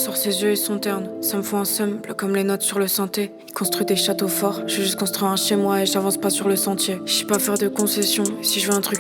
sors ses yeux et son terne. Ça me fout un seum, comme les notes sur le synthé. Il construit des châteaux forts, je vais juste construire un chez moi et j'avance pas sur le sentier. Je sais pas faire de concessions, si je veux un truc